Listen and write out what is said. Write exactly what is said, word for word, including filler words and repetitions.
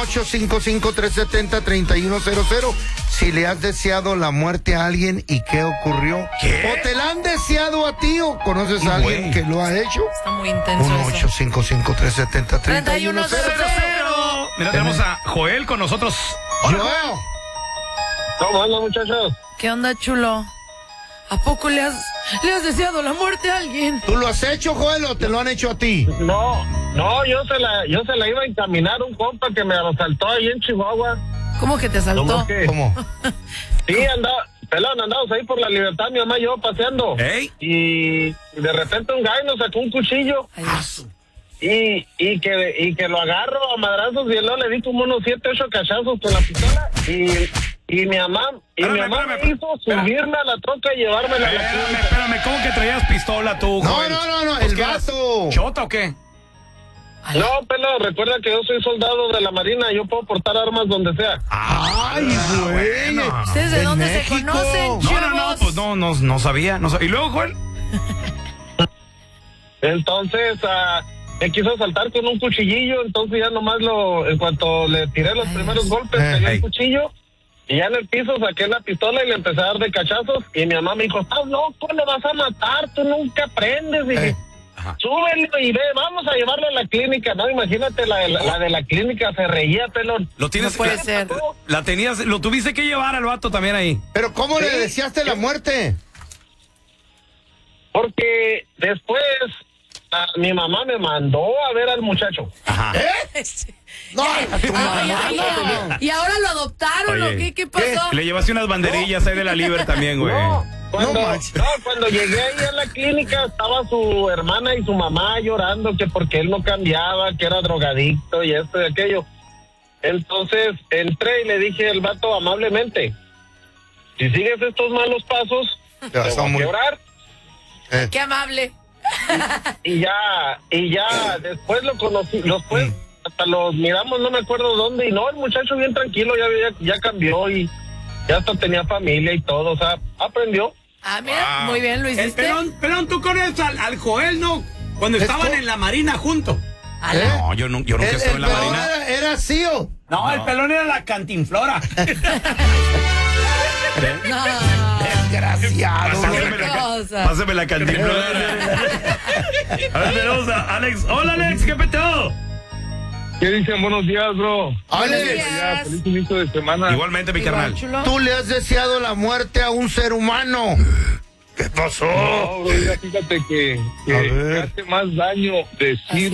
ocho cinco cinco, tres siete cero, tres uno cero cero. Si le has deseado la muerte a alguien y qué ocurrió. ¿Qué? ¿O te la han deseado a ti o conoces Y a alguien güey. que lo ha hecho? Está muy intenso uno eso. ocho cinco cinco, tres siete cero, tres uno cero cero. Mira, tenemos a Joel con nosotros. Joel. ¿Cómo andan, muchachos? ¿Qué onda, chulo? ¿A poco le has, le has deseado la muerte a alguien? ¿Tú lo has hecho, Joel, o te lo han hecho a ti? No, no, yo se la, yo se la iba a encaminar un compa que me asaltó ahí en Chihuahua. ¿Cómo que te asaltó? ¿Cómo que? ¿Cómo? Sí, andaba, pelón, andamos ahí por la Libertad, mi mamá y yo paseando. ¿Ey? Y de repente un gallo nos sacó un cuchillo. Ay, Y, y que y que lo agarro a madrazos y luego le di como unos siete, ocho cachazos con la pistola. Y, y mi mamá, y Espérame, mi mamá espérame, me hizo subirme a la troca y llevármela a la Espérame, clínica. espérame, ¿cómo que traías pistola tú, No, Joel? no, no, no, Pues, el ¿qué eras, vato. ¿Chota o qué? No, pero recuerda que yo soy soldado de la Marina, yo puedo portar armas donde sea. Ay, güey. bueno. ¿Ustedes de En dónde México. se conocen, No, no, no, chavos? pues no, no, no sabía, no sabía. ¿Y luego, Joel? Entonces, ah, me quiso asaltar con un cuchillillo, entonces ya nomás lo, en cuanto le tiré los Ay, primeros Dios. golpes, Eh, pegué ey. el cuchillo, y ya en el piso saqué la pistola y le empecé a dar de cachazos, y mi mamá me dijo, estás loco, lo vas a matar, tú nunca aprendes, y Eh. Ajá. súbelo y ve, vamos a llevarlo a la clínica, no, imagínate, la, de la, la de la clínica se reía, pelón. Lo tienes, No puede la, ser. La tenías, lo tuviste que llevar al vato también ahí. Pero ¿cómo le Sí. deseaste la muerte? Porque después ah, mi mamá me mandó a ver al muchacho. Ajá. No, a tu mamá, Ay, ay, ay. no. ¿Y ahora lo adoptaron Oye, o qué? ¿Qué pasó? Le llevaste unas banderillas ahí de la Liber también, güey. No, cuando, No manches. no, cuando llegué ahí a la clínica estaba su hermana y su mamá llorando que porque él no cambiaba, que era drogadicto y esto y aquello. Entonces entré y le dije al vato amablemente, si sigues estos malos pasos, Ya, te está voy a muy- quebrar. Eh. Qué amable. Y ya, y ya después lo conocí, después hasta los miramos, no me acuerdo dónde, y no, el muchacho bien tranquilo, ya, ya, ya cambió y ya hasta tenía familia y todo, o sea, aprendió. Ah, mira, Wow. muy bien, lo El hiciste. pelón, pelón, tú conoces al, al Joel, ¿no? Cuando ¿Esto? estaban en la Marina juntos. Ala. ¿Eh? No, yo, no, yo nunca El- estuve en la el pelón Marina. Era, era así, ¿o? No, el pelón era la cantinflora. No. Desgraciado. Pásame Qué la, ca- cosa. pásame la cantinflora. A ver, tenemos a Alex. Hola, Alex, ¿qué peteo? ¿Qué dicen? Buenos días, bro. Buenos Alex, días. Feliz inicio de semana. Igualmente, mi Igual, carnal. chulo. tú le has deseado la muerte a un ser humano. ¿Qué pasó? No, bro, ya fíjate que, A ver. hace más daño decir